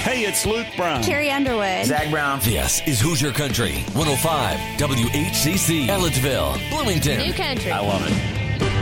Hey, it's Luke Brown. Carrie Underwood. Zach Brown. This is Hoosier Country 105 WHCC Ellettsville, Bloomington. New Country. I love it.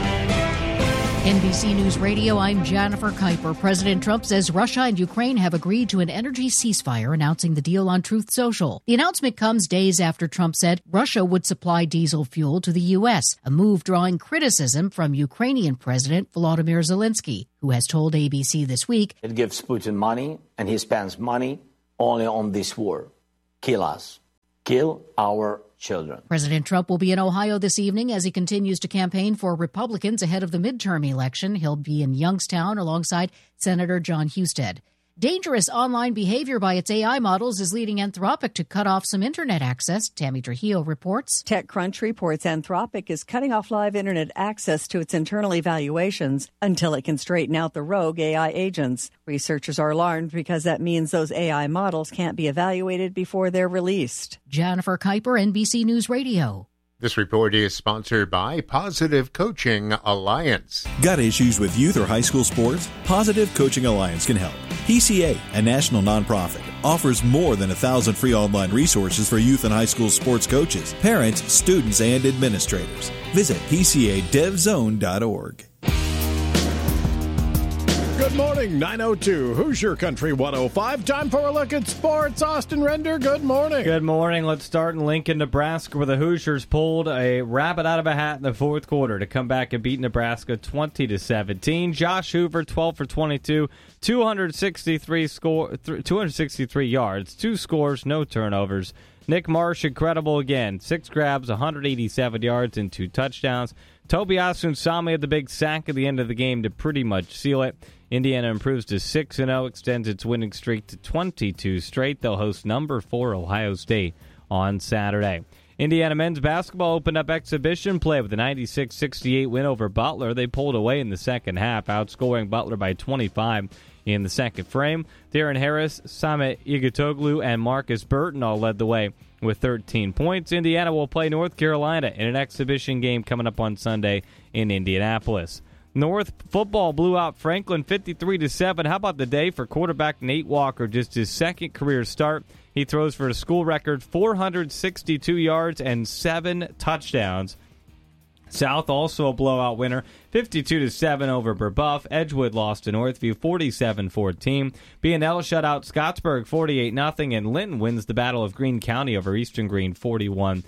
NBC News Radio, I'm Jennifer Kuiper. President Trump says Russia and Ukraine have agreed to an energy ceasefire, announcing the deal on Truth Social. The announcement comes days after Trump said Russia would supply diesel fuel to the U.S., a move drawing criticism from Ukrainian President Volodymyr Zelensky, who has told ABC this week It gives Putin money, and he spends money only on this war. Kill us. Kill our children. President Trump will be in Ohio this evening as he continues to campaign for Republicans ahead of the midterm election. He'll be in Youngstown alongside Senator John Husted. Dangerous online behavior by its AI models is leading Anthropic to cut off some internet access. Tammy Trujillo reports. TechCrunch reports Anthropic is cutting off live internet access to its internal evaluations until it can straighten out the rogue AI agents. Researchers are alarmed because that means those AI models can't be evaluated before they're released. Jennifer Kuiper, NBC News Radio. This report is sponsored by Positive Coaching Alliance. Got issues with youth or high school sports? Positive Coaching Alliance can help. PCA, a national nonprofit, offers more than 1,000 free online resources for youth and high school sports coaches, parents, students, and administrators. Visit PCADevZone.org. Good morning, 9:02, Hoosier Country 105. Time for a look at sports. Austin Render, good morning. Good morning. Let's start in Lincoln, Nebraska, where the Hoosiers pulled a rabbit out of a hat in the fourth quarter to come back and beat Nebraska 20-17. Josh Hoover, 12 for 22, 263 yards, 2 scores, no turnovers. Nick Marsh, incredible again, 6 grabs, 187 yards, and 2 touchdowns. Tobiasu Nsame had the big sack at the end of the game to pretty much seal it. Indiana improves to 6-0, extends its winning streak to 22 straight. They'll host number 4 Ohio State on Saturday. Indiana men's basketball opened up exhibition play with a 96-68 win over Butler. They pulled away in the second half, outscoring Butler by 25 in the second frame. Darren Harris, Samet Igutoglu, and Marcus Burton all led the way with 13 points. Indiana will play North Carolina in an exhibition game coming up on Sunday in Indianapolis. North football blew out Franklin 53-7. How about the day for quarterback Nate Walker? Just his second career start. He throws for a school record 462 yards and 7 touchdowns. South also a blowout winner, 52-7 over Brebeuf. Edgewood lost to Northview 47-14. B&L shut out Scottsburg 48-0, and Linton wins the Battle of Greene County over Eastern Greene 41-7.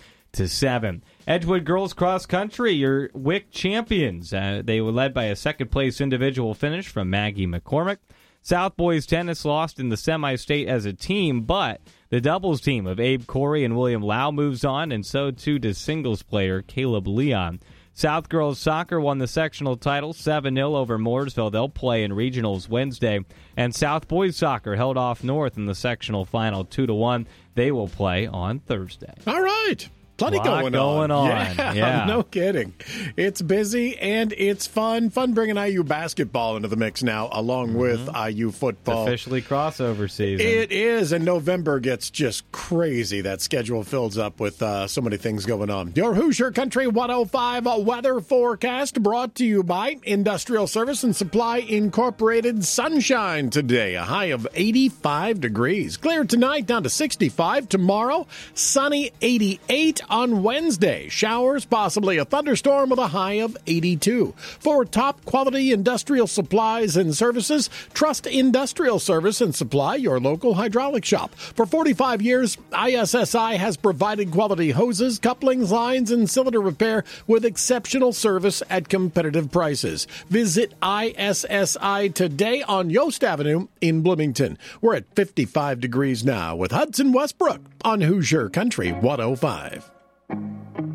Edgewood girls cross country, your WIC champions. They were led by a second-place individual finish from Maggie McCormick. South boys tennis lost in the semi-state as a team, but the doubles team of Abe Corey and William Lau moves on, and so too does singles player Caleb Leon. South girls soccer won the sectional title 7-0 over Mooresville. They'll play in regionals Wednesday. And South boys soccer held off North in the sectional final 2-1. They will play on Thursday. All right. Plenty going on. Yeah, no kidding. It's busy and it's fun. Fun bringing IU basketball into the mix now, along with IU football. It's officially crossover season. It is, and November gets just crazy. That schedule fills up with so many things going on. Your Hoosier Country 105 weather forecast brought to you by Industrial Service and Supply Incorporated. Sunshine today, a high of 85 degrees. Clear tonight, down to 65. Tomorrow, sunny 88. On Wednesday, showers, possibly a thunderstorm with a high of 82. For top-quality industrial supplies and services, trust Industrial Service and Supply, your local hydraulic shop. For 45 years, ISSI has provided quality hoses, couplings, lines, and cylinder repair with exceptional service at competitive prices. Visit ISSI today on Yost Avenue in Bloomington. We're at 55 degrees now with Hudson Westbrook on Hoosier Country 105.